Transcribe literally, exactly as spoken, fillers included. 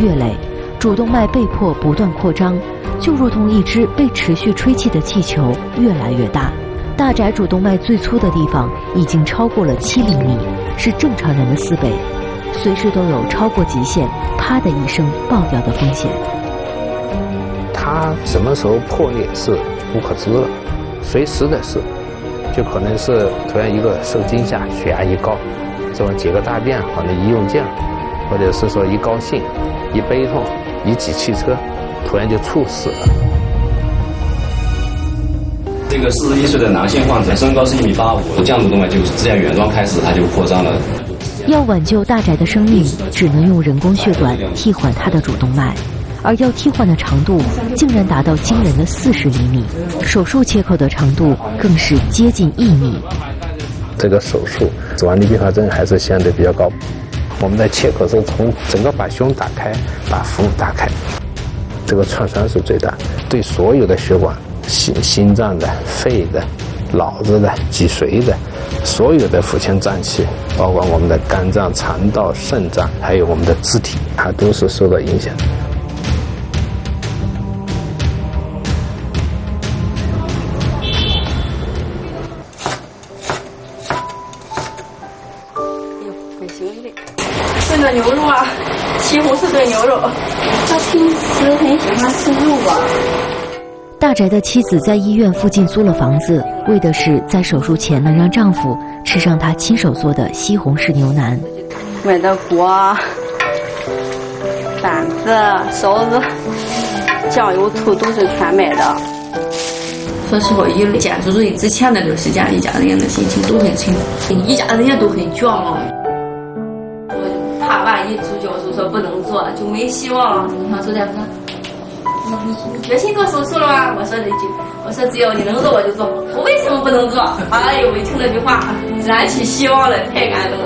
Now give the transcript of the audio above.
月累，主动脉被迫不断扩张，就如同一只被持续吹气的气球，越来越大。大宅主动脉最粗的地方已经超过了七厘米，是正常人的四倍，随时都有超过极限，啪的一声爆掉的风险。 它什么时候破裂是不可知的，随时的事，就可能是突然一个受惊吓，血压一高，这种解个大便或者一用劲，或者是说一高兴、一悲痛、一挤汽车，突然就猝死了。 这个四十一岁的男性患者，身高是一米八五，降主动脉就是指甲原装开始它就扩张了。 要挽救大宅的生命，只能用人工血管替换他的主动脉，而要替换的长度竟然达到惊人的四十厘米，手术切口的长度更是接近一米。 这个手术死亡率并发症还是相对比较高。我们在切口时从整个把胸打开，把腹打开，这个创伤是最大，对所有的血管，心心脏的、肺的、脑子的、脊髓的，所有的腹腔脏器，包括我们的肝脏、肠道、肾脏，还有我们的肢体，它都是受到影响。 炖的牛肉啊，西红柿炖牛肉。他平时很喜欢吃肉啊。 大宅的妻子在医院附近租了房子，为的是在手术前能让丈夫吃上她亲手做的西红柿牛腩。 买的锅、板子、勺子、酱油、醋都是全买的。 说实话，一减手术之前那段时间，一家人的心情都很沉，一家人也都很绝望。怕万一主教授说不能做，就没希望了。你看周大夫说。你你你决心做手术了吗？我说这句，我说只要你能做我就做，我为什么不能做？哎呦，我一听这句话，燃起希望了，太感动了。